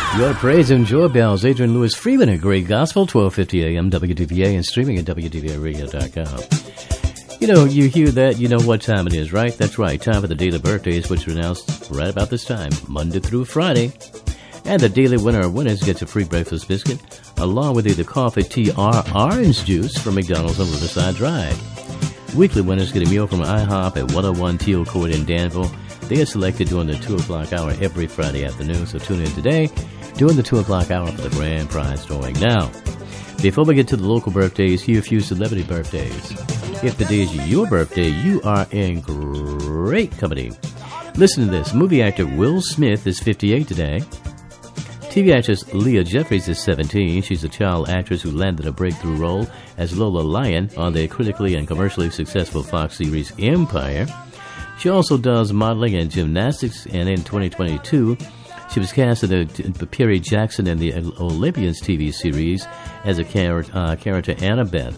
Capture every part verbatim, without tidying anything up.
Your praise and joy bells. Adrian Lewis Freeman at Great Gospel, twelve fifty a.m. W D V A, and streaming at W D V A radio dot com. You know, you hear that, you know what time it is, right? That's right, time for the daily birthdays, which are announced right about this time, Monday through Friday. And the daily winner or winners gets a free breakfast biscuit, along with either coffee, tea, or orange juice from McDonald's on Riverside Drive. Weekly winners get a meal from IHOP at one oh one Teal Court in Danville. They are selected during the two o'clock hour every Friday afternoon, so tune in today during the two o'clock hour for the grand prize drawing. Now, before we get to the local birthdays, here are a few celebrity birthdays. If today is your birthday, you are in great company. Listen to this. Movie actor Will Smith is fifty-eight today. T V actress Leah Jeffries is seventeen. She's a child actress who landed a breakthrough role as Lola Lyon on the critically and commercially successful Fox series Empire. She also does modeling and gymnastics, and in twenty twenty-two, she was cast in the Perry Jackson and the Olympians T V series as a char- uh, character Annabeth.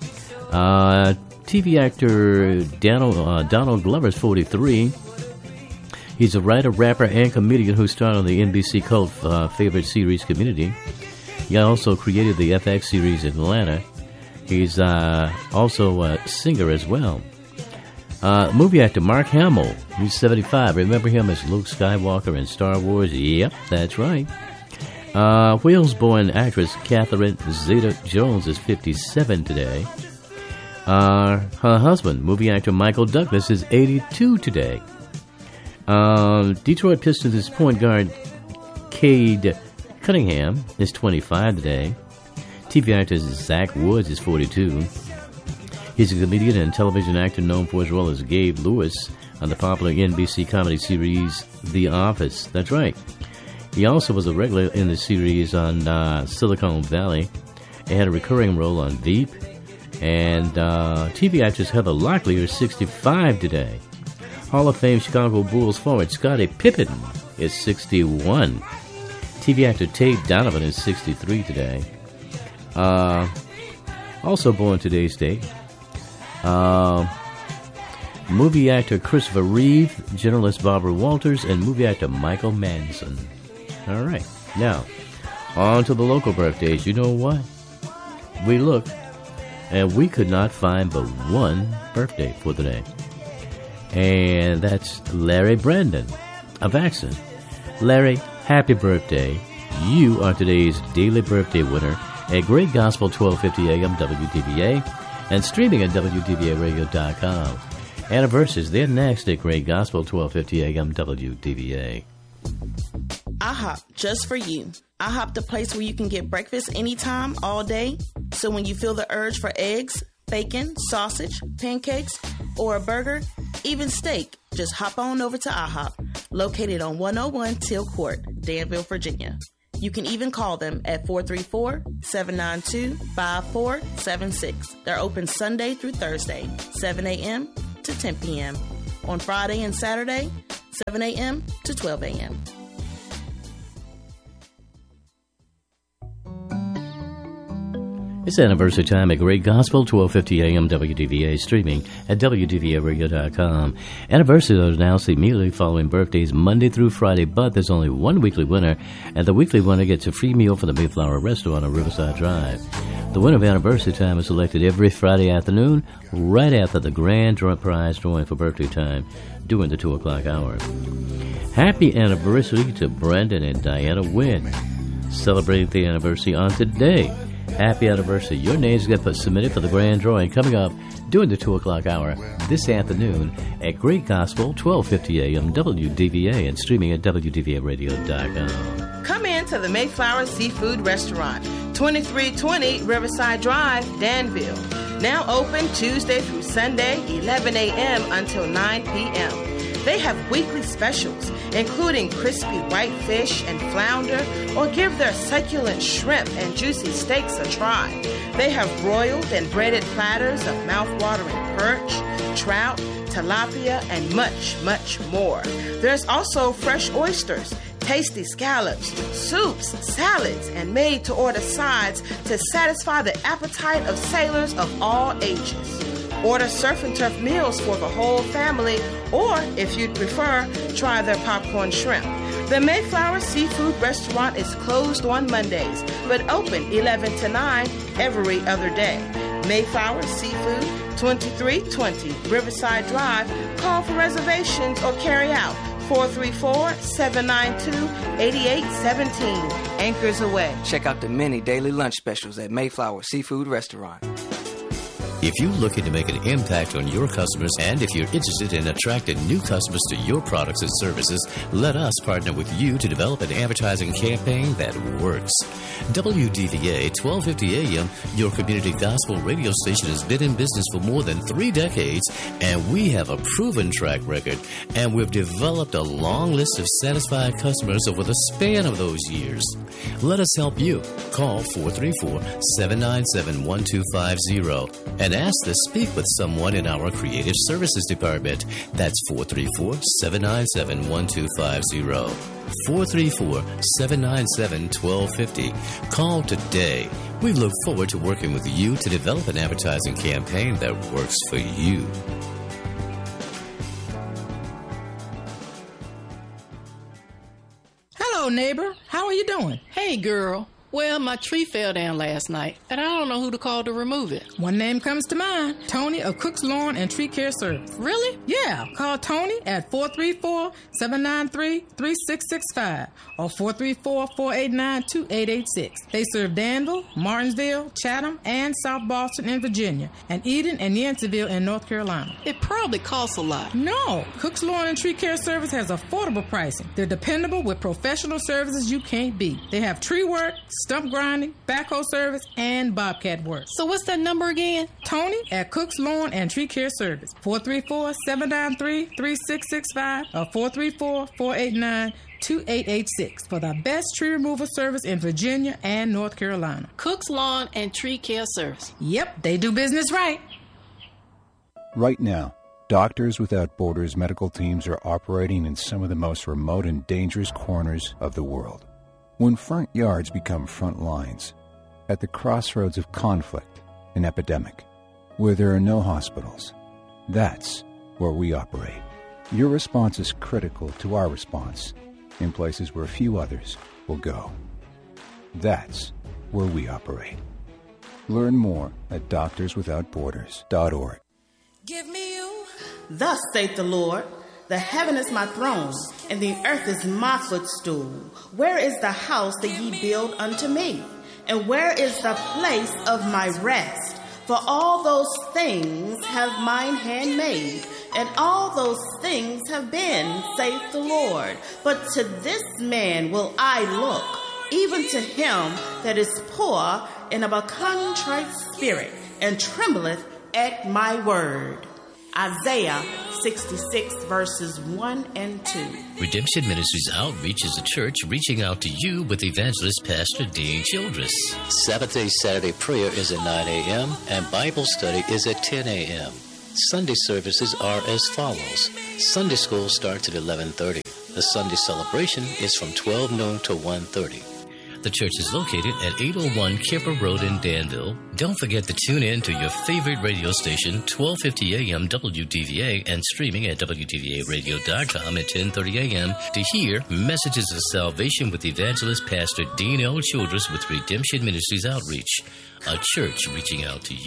Uh, T V actor Donald, uh, Donald Glover is forty-three. He's a writer, rapper, and comedian who starred on the N B C cult uh, favorite series Community. He also created the F X series Atlanta. He's uh, also a singer as well. Uh, movie actor Mark Hamill, he's seventy-five. Remember him as Luke Skywalker in Star Wars? Yep, that's right. Uh, Wales-born actress Catherine Zeta-Jones is fifty-seven today. Uh, her husband, movie actor Michael Douglas, is eighty-two today. Uh, Detroit Pistons point guard Cade Cunningham is twenty-five today. T V actor Zach Woods is forty-two. He's a comedian and television actor known for his role as Gabe Lewis on the popular N B C comedy series The Office. That's right. He also was a regular in the series on uh, Silicon Valley and had a recurring role on Veep. And uh, T V actress Heather Locklear is sixty-five today. Hall of Fame Chicago Bulls forward Scottie Pippen is sixty-one. T V actor Tate Donovan is sixty-three today. Uh, also born today's date. Uh, movie actor Christopher Reeve, journalist Barbara Walters, and movie actor Michael Manson. All right. Now, on to the local birthdays. You know what? We looked, and we could not find but one birthday for today. And that's Larry Brandon of Axon. Larry, happy birthday. You are today's daily birthday winner at Great Gospel, twelve fifty a.m. W D V A, and streaming at W D V A radio dot com. Anniversaries, they're next at Great Gospel, twelve fifty a.m. W D V A. IHOP, just for you. IHOP, the place where you can get breakfast anytime, all day. So when you feel the urge for eggs, bacon, sausage, pancakes, or a burger, even steak, just hop on over to IHOP, located on one oh one Teal Court, Danville, Virginia. You can even call them at four three four, seven nine two, five four seven six. They're open Sunday through Thursday, seven a.m. to ten p.m. On Friday and Saturday, seven a.m. to twelve a.m. It's anniversary time at Great Gospel, twelve fifty a.m. W D V A, streaming at W D V A radio dot com. Anniversaries are announced immediately following birthdays Monday through Friday, but there's only one weekly winner, and the weekly winner gets a free meal from the Mayflower Restaurant on Riverside Drive. The winner of anniversary time is selected every Friday afternoon, right after the grand draw prize drawing for birthday time during the two o'clock hour. Happy anniversary to Brandon and Diana Wynn, celebrating the anniversary on today. Happy anniversary. Your names get submitted for the grand drawing coming up during the two o'clock hour this afternoon at Great Gospel, twelve fifty a.m. W D V A, and streaming at W D V A radio dot com. Come in to the Mayflower Seafood Restaurant, twenty-three twenty Riverside Drive, Danville. Now open Tuesday through Sunday, eleven a.m. until nine p.m. They have weekly specials, including crispy white fish and flounder, or give their succulent shrimp and juicy steaks a try. They have broiled and breaded platters of mouth-watering perch, trout, tilapia, and much, much more. There's also fresh oysters, tasty scallops, soups, salads, and made-to-order sides to satisfy the appetite of sailors of all ages. Order surf and turf meals for the whole family, or if you'd prefer, try their popcorn shrimp. The Mayflower Seafood Restaurant is closed on Mondays, but open eleven to nine every other day. Mayflower Seafood, twenty-three twenty Riverside Drive. Call for reservations or carry out four three four, seven nine two, eight eight one seven. Anchors Away. Check out the many daily lunch specials at Mayflower Seafood Restaurant. If you're looking to make an impact on your customers and if you're interested in attracting new customers to your products and services, let us partner with you to develop an advertising campaign that works. W D V A twelve fifty A M, your community gospel radio station, has been in business for more than three decades, and we have a proven track record, and we've developed a long list of satisfied customers over the span of those years. Let us help you. Call four three four, seven nine seven, one two five zero and ask to speak with someone in our Creative Services Department. That's four three four, seven nine seven, one two five zero. four three four, seven nine seven, one two five zero. Call today. We look forward to working with you to develop an advertising campaign that works for you. Hello, neighbor. How are you doing? Hey, girl. Well, my tree fell down last night, and I don't know who to call to remove it. One name comes to mind. Tony of Cook's Lawn and Tree Care Service. Really? Yeah. Call Tony at four three four, seven nine three, three six six five or four three four, four eight nine, two eight eight six. They serve Danville, Martinsville, Chatham, and South Boston in Virginia, and Eden and Yanceyville in North Carolina. It probably costs a lot. No. Cook's Lawn and Tree Care Service has affordable pricing. They're dependable with professional services you can't beat. They have tree work, stump grinding, backhoe service, and bobcat work. So what's that number again? Tony at Cook's Lawn and Tree Care Service. four three four, seven nine three, three six six five or four three four, four eight nine, two eight eight six for the best tree removal service in Virginia and North Carolina. Cook's Lawn and Tree Care Service. Yep, they do business right. Right now, Doctors Without Borders medical teams are operating in some of the most remote and dangerous corners of the world. When front yards become front lines, at the crossroads of conflict and epidemic, where there are no hospitals, that's where we operate. Your response is critical to our response in places where few others will go. That's where we operate. Learn more at doctors without borders dot org. Give me you. Thus saith the Lord, the heaven is my throne, and the earth is my footstool. Where is the house that ye build unto me? And where is the place of my rest? For all those things have mine hand made, and all those things have been, saith the Lord. But to this man will I look, even to him that is poor and of a contrite spirit, and trembleth at my word. Isaiah sixty-six, verses one and two. Redemption Ministries Outreach is a church reaching out to you with evangelist Pastor Dean Childress. Sabbath-day Saturday prayer is at nine a.m. and Bible study is at ten a.m. Sunday services are as follows. Sunday school starts at eleven thirty. The Sunday celebration is from twelve noon to one thirty. The church is located at eight oh one Kemper Road in Danville. Don't forget to tune in to your favorite radio station, twelve fifty A.M. W D V A, and streaming at W D V A radio dot com at ten thirty a.m. to hear Messages of Salvation with evangelist Pastor Dean L. Childress with Redemption Ministries Outreach, a church reaching out to you.